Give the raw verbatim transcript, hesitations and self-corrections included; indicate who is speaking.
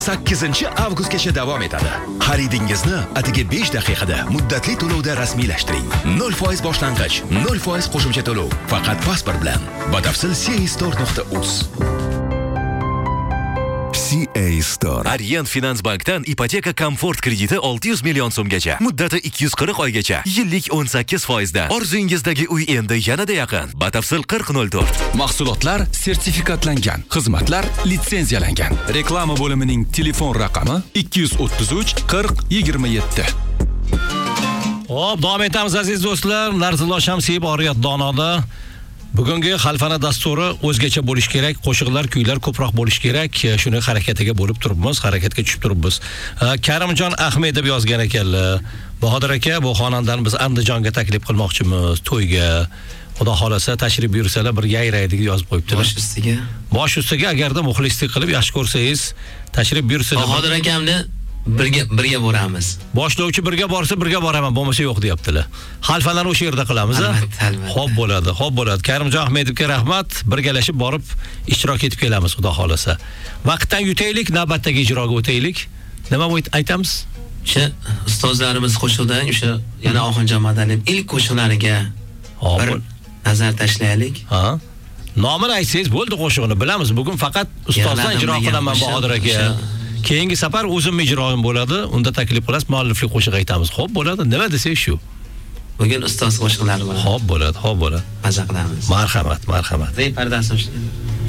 Speaker 1: sakkizinchi avgustgacha davom etadi. Xaridingizni atigi besh daqiqada muddatli to'lovda rasmiylashtiring. nol foiz boshlang'ich, nol foiz qo'shimcha to'lov. Faqat pasport bilan. Batafsil c a store nuqta uz.
Speaker 2: C A Store.
Speaker 3: Arient Finans Bank'dan ipoteka komfort krediti olti yuz million so'mgacha, muddati ikki yuz qirq oygacha, yillik o'n sakkiz foizdan. Orzungizdagi uy endi yanada yaqin. Batafsil qirq nol to'rt.
Speaker 2: Mahsulotlar sertifikatlangan, xizmatlar litsenziyalangan. Reklama bo'limining telefon raqami ikki yuz o'ttiz uch qirq yigirma yetti.
Speaker 4: Hop, davom etamiz aziz do'stlar. Narzullo Shamsiyev Oriyat Donoda. Bugungi xalfana dasturi o'zgacha bo'lish kerak, qo'shiqlar, kuylar ko'proq bo'lish kerak. Shuni harakatiga bo'lib turibmiz, harakatga tushib turibmiz. Karimjon Ahmedov yozgan ekanlar. Bahodir aka, bu xonandani biz Andijonga taklif qilmoqchimiz, to'yga. Xudo xolasa tashrif buyursalar bir yayraydi deb yozib qo'yibdilar.
Speaker 5: Bosh ustiga.
Speaker 4: Bosh ustiga agarda muxlislik qilib yaxshi ko'rsangiz, tashrif buyursalar.
Speaker 5: Bahodir akamni birga birga boramiz.
Speaker 4: Boshlovchi birga borsa birga boraman, bo'lmasa yo'q deyaptilar. Xalfanani o'sha yerda qilamiz, a? Xo'p bo'ladi, xo'p bo'ladi. Karimjon Ahmedovga rahmat. Birgalashib borib ishtirok etib kelamiz, xudo xolasa. Vaqtdan yutaylik, navbatdagi ijroga o'taylik. Nima aytamiz?
Speaker 5: O'sha ustozlarimiz qo'shiqdan o'sha yana Oxunjon Madaliyev ilk qo'shiqlariga bir nazar tashlaylik.
Speaker 4: Ha? Nomini aytsangiz bo'ldi, qo'shiqni bilamiz. Bugun faqat ustozdan ijro qilaman Bahodir aka. Keyingi safar o'zim ijroim bo'ladi. Unda taklif qilasiz, mualliflik qo'shiq aytamiz. Xo'p bo'ladi. Nima desak shu.
Speaker 5: Bugun ustoz qo'shiqlari bo'ladi.
Speaker 4: Xo'p bo'ladi, xo'p bo'ladi.
Speaker 5: Maza qilamiz.
Speaker 4: Marhamat, marhamat.
Speaker 5: Rey pardasi